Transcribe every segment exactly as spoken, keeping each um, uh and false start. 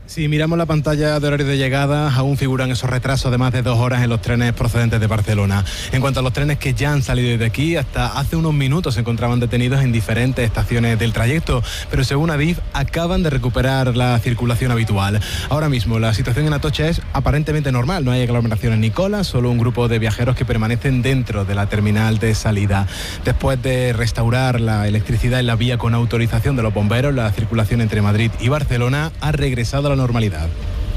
Si miramos la pantalla de horario de llegada, aún figuran esos retrasos de más de dos horas en los trenes procedentes de Barcelona. En cuanto a los trenes que ya han salido de aquí, hasta hace unos minutos se encontraban detenidos en diferentes estaciones del trayecto, pero según Adif acaban de recuperar la circulación habitual. Ahora mismo la situación en Atocha es aparentemente normal, no hay aglomeraciones ni colas, solo un grupo de viajeros que permanecen dentro de la terminal de salida. Después de restaurar la electricidad en la vía con autorización de los bomberos, la circulación entre Madrid y Barcelona ha regresado a la normalidad.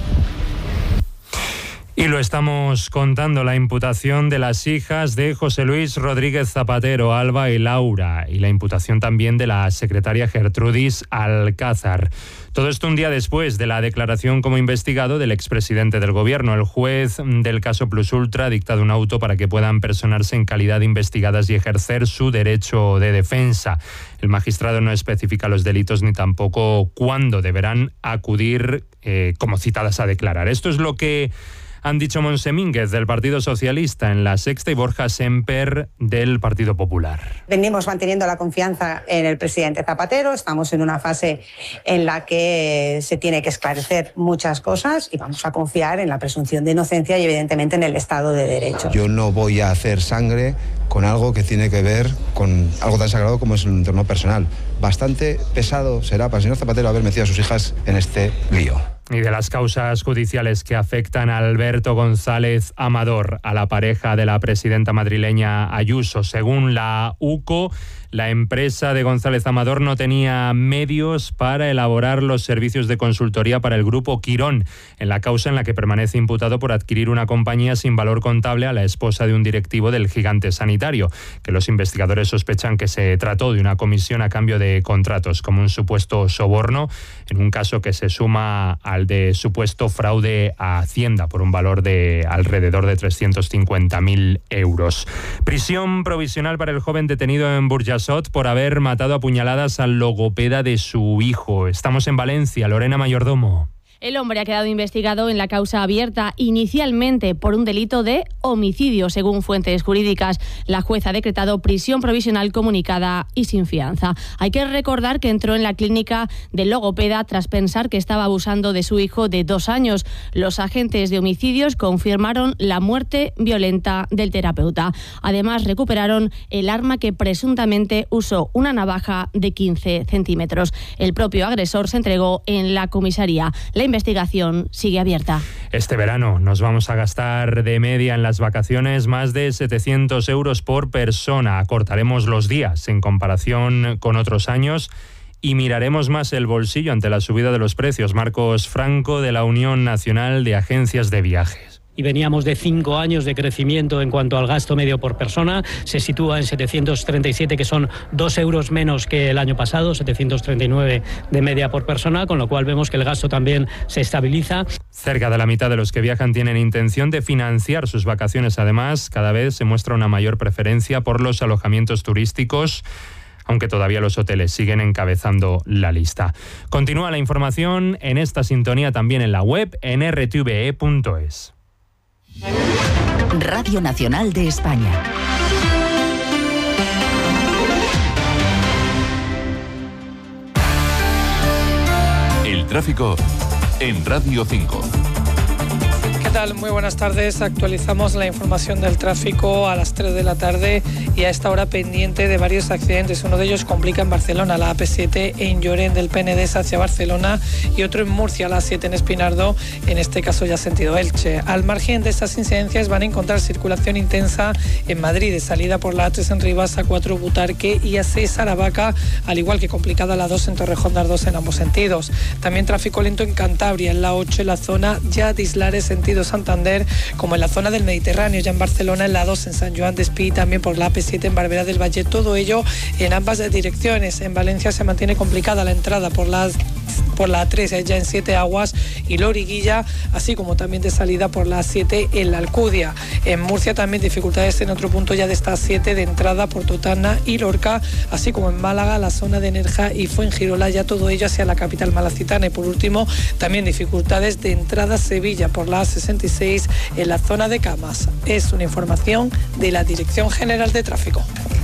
Y lo estamos contando, la imputación de las hijas de José Luis Rodríguez Zapatero, Alba y Laura, y la imputación también de la secretaria Gertrudis Alcázar. Todo esto un día después de la declaración como investigado del expresidente del gobierno. El juez del caso Plus Ultra ha dictado un auto para que puedan personarse en calidad de investigadas y ejercer su derecho de defensa. El magistrado no especifica los delitos ni tampoco cuándo deberán acudir eh, como citadas a declarar. Esto es lo que han dicho Montse Mínguez del Partido Socialista en La Sexta y Borja Semper del Partido Popular. Venimos manteniendo la confianza en el presidente Zapatero, estamos en una fase en la que se tiene que esclarecer muchas cosas y vamos a confiar en la presunción de inocencia y evidentemente en el Estado de Derecho. Yo no voy a hacer sangre con algo que tiene que ver con algo tan sagrado como es el entorno personal. Bastante pesado será para el señor Zapatero haber metido a sus hijas en este lío. Y de las causas judiciales que afectan a Alberto González Amador, a la pareja de la presidenta madrileña Ayuso. Según la U C O, la empresa de González Amador no tenía medios para elaborar los servicios de consultoría para el grupo Quirón, en la causa en la que permanece imputado por adquirir una compañía sin valor contable a la esposa de un directivo del gigante sanitario, que los investigadores sospechan que se trató de una comisión a cambio de contratos, como un supuesto soborno, en un caso que se suma al de supuesto fraude a Hacienda por un valor de alrededor de trescientos cincuenta mil euros. Prisión provisional para el joven detenido en Burjasot por haber matado a puñaladas al logopeda de su hijo. Estamos en Valencia. Lorena Mayordomo. El hombre ha quedado investigado en la causa abierta inicialmente por un delito de homicidio, según fuentes jurídicas. La jueza ha decretado prisión provisional comunicada y sin fianza. Hay que recordar que entró en la clínica del logopeda tras pensar que estaba abusando de su hijo de dos años. Los agentes de homicidios confirmaron la muerte violenta del terapeuta. Además, recuperaron el arma que presuntamente usó, una navaja de quince centímetros. El propio agresor se entregó en la comisaría. La investigación sigue abierta. Este verano nos vamos a gastar de media en las vacaciones más de setecientos euros por persona. Acortaremos los días en comparación con otros años y miraremos más el bolsillo ante la subida de los precios. Marcos Franco, de la Unión Nacional de Agencias de Viajes. Y veníamos de cinco años de crecimiento en cuanto al gasto medio por persona. Se sitúa en setecientos treinta y siete, que son dos euros menos que el año pasado, setecientos treinta y nueve de media por persona, con lo cual vemos que el gasto también se estabiliza. Cerca de la mitad de los que viajan tienen intención de financiar sus vacaciones. Además, cada vez se muestra una mayor preferencia por los alojamientos turísticos, aunque todavía los hoteles siguen encabezando la lista. Continúa la información en esta sintonía también en la web, en r t v e punto es. Radio Nacional de España. El tráfico en Radio cinco. ¿Qué tal? Muy buenas tardes. Actualizamos la información del tráfico a las tres de la tarde y a esta hora pendiente de varios accidentes. Uno de ellos complica en Barcelona, la A P siete en Lloret del Penedès hacia Barcelona, y otro en Murcia, la A siete en Espinardo, en este caso ya sentido Elche. Al margen de estas incidencias van a encontrar circulación intensa en Madrid, de salida por la A tres en Rivas, A cuatro Butarque y A seis Aravaca, al igual que complicada la dos en Torrejón de Ardoz en ambos sentidos. También tráfico lento en Cantabria, en la ocho en la zona ya de Islares sentido Santander, como en la zona del Mediterráneo, ya en Barcelona, en la dos en San Joan d'Espí, y también por la A P siete en Barberá del Valle, todo ello en ambas direcciones. En Valencia se mantiene complicada la entrada por la, por la A tres, ya en Siete Aguas y Loriguilla, así como también de salida por la A siete en la Alcudia. En Murcia también dificultades en otro punto ya de esta A siete de entrada por Totana y Lorca, así como en Málaga, la zona de Nerja y Fuengirola, ya todo ello hacia la capital malacitana. Y por último, también dificultades de entrada a Sevilla por la A sesenta y seis en la zona de Camas. Es una información de la Dirección General de Tráfico.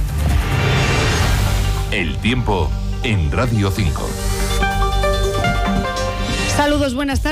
El tiempo en Radio cinco. Saludos, buenas tardes.